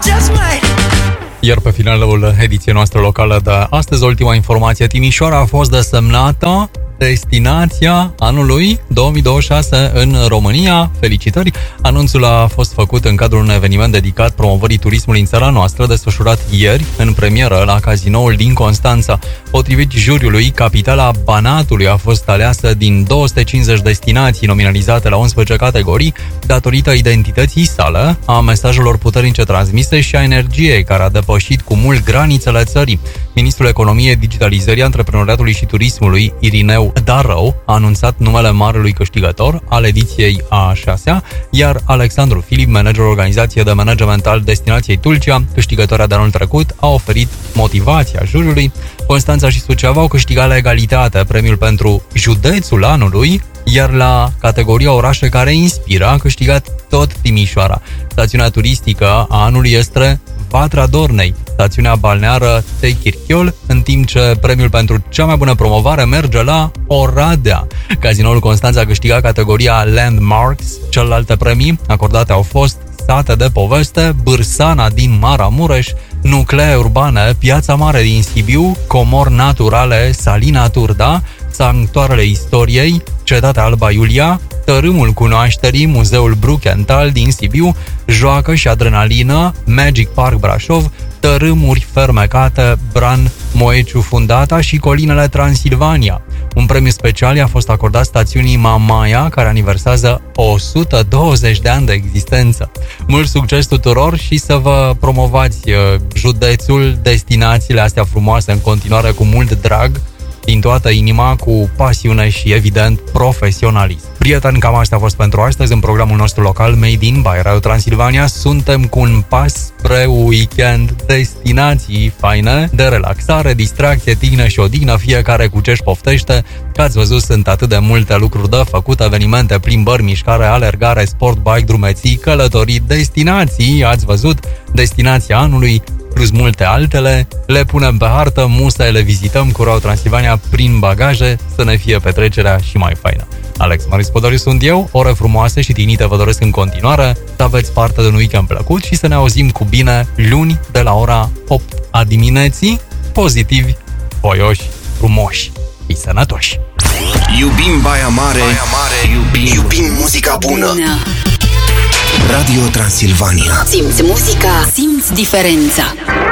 Iar pe finalul ediției noastre locală de astăzi, ultima informație, Timișoara a fost desemnată destinația anului 2026 în România. Felicitări! Anunțul a fost făcut în cadrul unui eveniment dedicat promovării turismului în țara noastră, desfășurat ieri în premieră la Cazinoul din Constanța. Potrivit juriului, capitala Banatului a fost aleasă din 250 destinații nominalizate la 11 categorii, datorită identității sale, a mesajelor puternice transmise și a energiei care a depășit cu mult granițele țării. Ministrul Economiei, Digitalizării, Antreprenoriatului și Turismului, Irineu Darău, a anunțat numele marelui câștigător al ediției a 6-a, iar Alexandru Filip, managerul organizației de management al destinației Tulcea, câștigătoarea de anul trecut, a oferit motivația juriului. Constanța și Suceava au câștigat la egalitate premiul pentru județul anului, iar la categoria orașe care inspiră a câștigat tot Timișoara. Stațiunea turistică a anului este Vatra Dornei, stațiunea balneară Techirchiol, în timp ce premiul pentru cea mai bună promovare merge la Oradea. Cazinoul Constanța a câștigat categoria Landmarks, celelalte premii acordate au fost Sate de Poveste, Bârsana din Maramureș, Nuclee Urbane, Piața Mare din Sibiu, Comori Naturale, Salina Turda, Sanctuarele Istoriei, Cetatea Alba Iulia, Tărâmul Cunoașterii, Muzeul Bruckenthal din Sibiu, Joacă și Adrenalină, Magic Park Brașov, Tărâmuri Fermecate, Bran, Moeciu Fundata și Colinele Transilvania. Un premiu special i-a fost acordat stațiunii Mamaia, care aniversează 120 de ani de existență. Mult succes tuturor și să vă promovați județul, destinațiile astea frumoase în continuare cu mult drag, din toată inima, cu pasiune și, evident, profesionalism. Prieteni, cam asta a fost pentru astăzi în programul nostru local Made in by Radio Transilvania. Suntem cu un pas spre weekend, destinații faine de relaxare, distracție, tignă și odihnă, fiecare cu ce-și poftește. Că ați văzut, sunt atât de multe lucruri de făcut, evenimente, plimbări, mișcare, alergare, sport, bike, drumeții, călătorii, destinații, ați văzut, destinația anului, plus multe altele, le punem pe hartă, musai le vizităm cu Radio Transilvania prin bagaje, să ne fie petrecerea și mai faină. Alex Marius Podoriu sunt eu, ore frumoase și tinite vă doresc în continuare, să aveți parte de un weekend plăcut și să ne auzim cu bine luni de la ora 8 a dimineții, pozitivi, voioși, frumoși și sănătoși. Iubim Baia Mare, iubim muzica bună. Radio Transilvania. Simți muzica, simți diferența.